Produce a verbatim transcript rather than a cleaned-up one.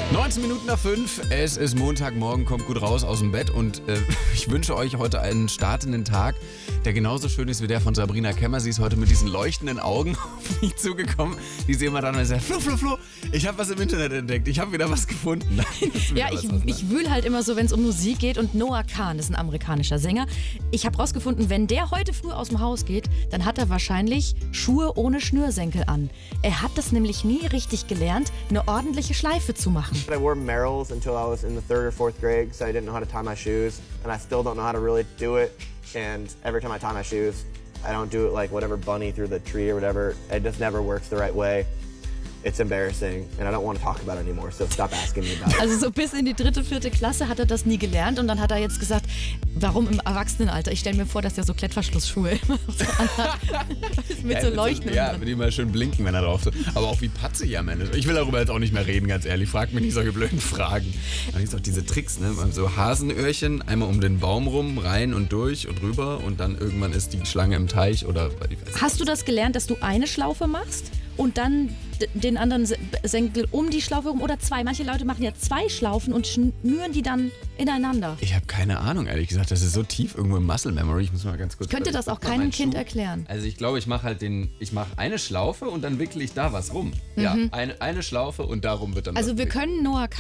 neunzehn Minuten nach fünf, es ist Montagmorgen, kommt gut raus aus dem Bett und äh, ich wünsche euch heute einen startenden Tag, der genauso schön ist wie der von Sabrina Kemmer. Sie ist heute mit diesen leuchtenden Augen auf mich zugekommen, die sie immer dann und sagt, Flo, Flo, Flo, ich habe was im Internet entdeckt, ich habe wieder was gefunden. Ja, ich, ich wühle halt immer so, wenn es um Musik geht, und Noah Kahan ist ein amerikanischer Sänger. Ich habe rausgefunden, wenn der heute früh aus dem Haus geht, dann hat er wahrscheinlich Schuhe ohne Schnürsenkel an. Er hat das nämlich nie richtig gelernt, eine ordentliche Schleife zu machen. I wore Merrells until I was in the third or fourth grade, so I didn't know how to tie my shoes, and I still don't know how to really do it. And every time I tie my shoes, I don't do it like whatever bunny through the tree or whatever. It just never works the right way. It's embarrassing, and I don't want to talk about it anymore, so stop asking me about it. Also so bis in die dritte, vierte Klasse hat er das nie gelernt, und dann hat er jetzt gesagt, warum im Erwachsenenalter? Ich stelle mir vor, dass er so Klettverschlussschuhe immer so anhat, mit Ja, so mit Leuchten. Ja, mit ihm mal schön blinken, wenn er drauf ist. Aber auch wie patzig am Ende ist. Ich will darüber jetzt auch nicht mehr reden, ganz ehrlich. Frag mich nicht solche blöden Fragen. Dann gibt es auch diese Tricks, ne? So Hasenöhrchen, einmal um den Baum rum, rein und durch und rüber, und dann irgendwann ist die Schlange im Teich oder... Ich weiß nicht. Hast du das gelernt, dass du eine Schlaufe machst und dann d- den anderen Se- Senkel um die Schlaufe rum, oder zwei? Manche Leute machen ja zwei Schlaufen und schnüren die dann ineinander. Ich habe keine Ahnung, ehrlich gesagt. Das ist so tief irgendwo im Muscle Memory. Ich muss mal ganz kurz... Ich könnte das auch keinem Kind erklären. Also ich glaube, ich mache halt den... Ich mache eine Schlaufe und dann wickle ich da was rum. Ja, eine, eine Schlaufe und darum wird dann... Also was wir gewickelt. können Noah